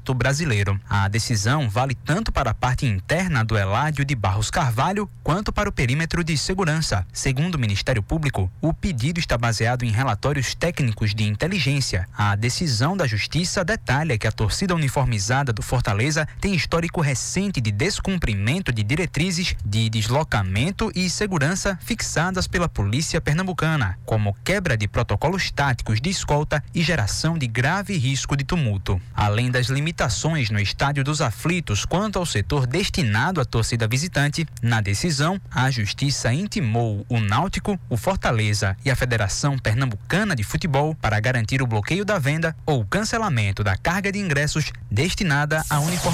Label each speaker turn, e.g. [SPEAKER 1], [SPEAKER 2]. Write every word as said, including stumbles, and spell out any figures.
[SPEAKER 1] Campeonato Brasileiro. A decisão vale tanto para a parte interna do Eládio de Barros Carvalho quanto para o perímetro de segurança. Segundo o Ministério Público, o pedido está baseado em relatórios técnicos de inteligência. A decisão da Justiça detalha que a torcida uniformizada do Fortaleza tem histórico recente de descumprimento de diretrizes de deslocamento e segurança fixadas pela Polícia Pernambucana, como quebra de protocolos táticos de escolta e geração de grave risco de tumulto. Além das limitações no Estádio dos Aflitos quanto ao setor destinado à torcida visitante, na decisão, a Justiça intimou o Náutico, o Fortaleza e a Federação Pernambucana de Futebol para garantir o bloqueio da venda ou cancelamento da carga de ingressos destinada à uniformidade